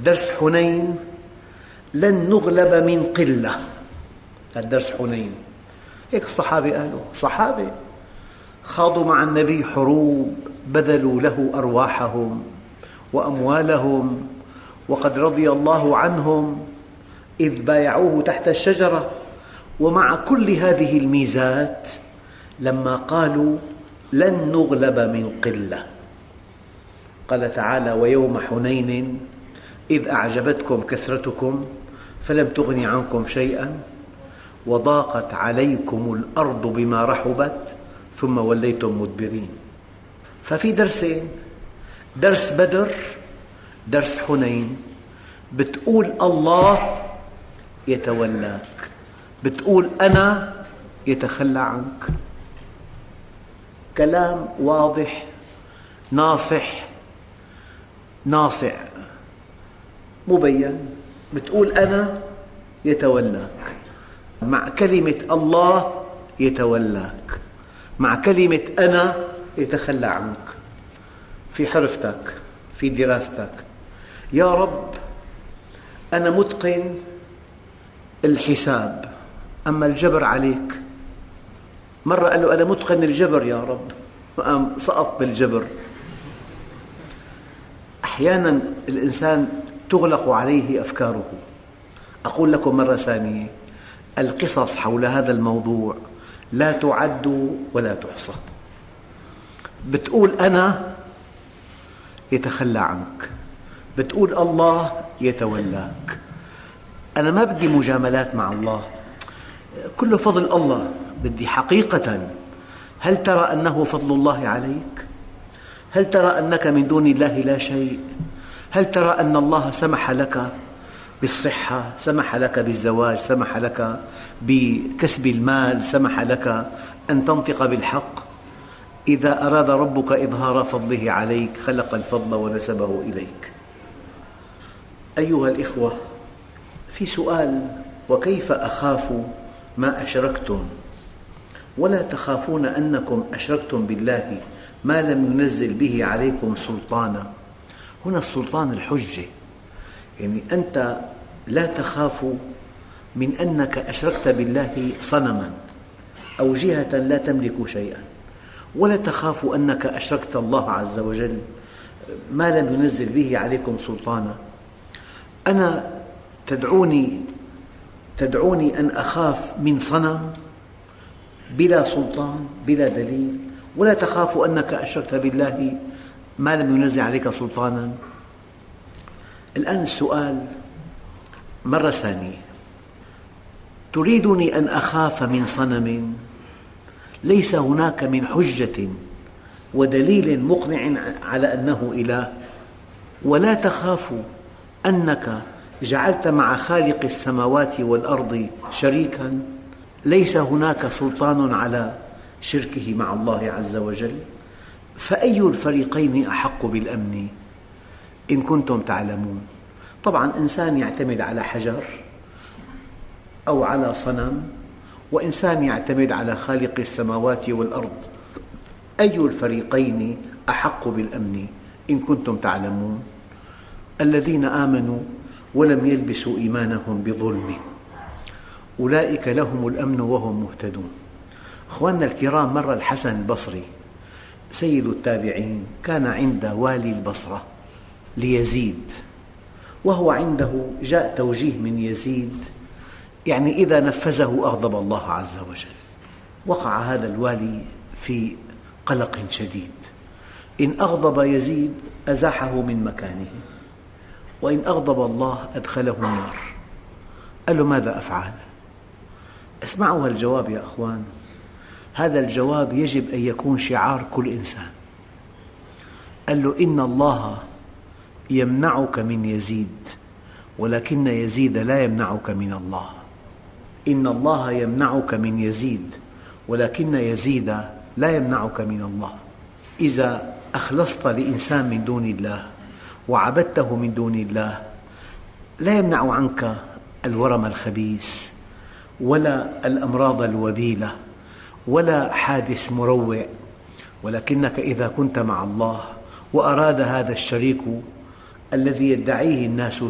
درس حنين لن نغلب من قلة. هذا درس حنين، هيك الصحابة قالوا. صحابة خاضوا مع النبي حروب، بذلوا له أرواحهم وأموالهم، وقد رضي الله عنهم إذ بايعوه تحت الشجرة. ومع كل هذه الميزات لما قالوا لن نغلب من قلة، قال تعالى: ويوم حنين إذ أعجبتكم كثرتكم فلم تغن عنكم شيئا وضاقت عليكم الأرض بما رحبت ثم وليتم مدبرين. ففي درسين: درس بدر، درس حنين. بتقول الله يتولاك، بتقول أنا يتخلى عنك. كلام واضح ناصح ناصع مبين. بتقول أنا يتولاك مع كلمة الله يتولاك، مع كلمة أنا يتخلى عنك في حرفتك، في دراستك. يا رب أنا متقن الحساب أما الجبر عليك. مرة قال له: أنا متقن الجبر يا رب، سقط بالجبر. أحيانا الإنسان تغلق عليه أفكاره. أقول لكم مرة ثانية: القصص حول هذا الموضوع لا تعد ولا تحصى. بتقول أنا يتخلى عنك، بتقول الله يتولاك. أنا ما بدي مجاملات مع الله، كله فضل الله. بدي حقيقة، هل ترى أنه فضل الله عليك؟ هل ترى أنك من دون الله لا شيء؟ هل ترى أن الله سمح لك بالصحة، سمح لك بالزواج، سمح لك بكسب المال، سمح لك أن تنطق بالحق؟ إذا أراد ربك إظهار فضله عليك خلق الفضل ونسبه إليك. أيها الإخوة، في سؤال: وكيف أخاف ما أشركتم ولا تخافون أنكم أشركتم بالله ما لم ينزل به عليكم سلطانا؟ هنا السلطان الحجة، يعني أنت لا تخاف من أنك أشركت بالله صنما أو جهة لا تملك شيئا، ولا تخاف أنك أشركت الله عز وجل ما لم ينزل به عليكم سلطانا. أنا تدعوني أن أخاف من صنم بلا سلطان بلا دليل، ولا تخاف أنك أشركت بالله ما لم ينزل عليك سلطانا. الآن السؤال مرة ثانية: تريدني أن أخاف من صنم ليس هناك من حجة ودليل مقنع على أنه إله، ولا تخاف أنك جعلت مع خالق السماوات والأرض شريكاً ليس هناك سلطان على شركه مع الله عز وجل. فأي الفريقين أحق بالأمن إن كنتم تعلمون؟ طبعاً إنسان يعتمد على حجر أو على صنم، وإنسان يعتمد على خالق السماوات والأرض. أي الفريقين أحق بالأمن إن كنتم تعلمون؟ الذين آمنوا ولم يلبسوا إيمانهم بظلم أولئك لهم الأمن وهم مهتدون. أخواننا الكرام، مر الحسن البصري سيد التابعين كان عند والي البصرة ليزيد، وهو عنده جاء توجيه من يزيد، يعني إذا نفذه أغضب الله عز وجل. وقع هذا الوالي في قلق شديد. إن أغضب يزيد أزاحه من مكانه، وإن أغضب الله أدخله النار. قال له: ماذا أفعل؟ اسمعوا الجواب يا أخوان، هذا الجواب يجب أن يكون شعار كل إنسان. قال له: إن الله يمنعك من يزيد ولكن يزيد لا يمنعك من الله. إن الله يمنعك من يزيد ولكن يزيد لا يمنعك من الله. إذا أخلصت لإنسان من دون الله وعبدته من دون الله لا يمنع عنك الورم الخبيث ولا الأمراض الوبيلة ولا حادث مروع، ولكنك إذا كنت مع الله وأراد هذا الشريك الذي يدعيه الناس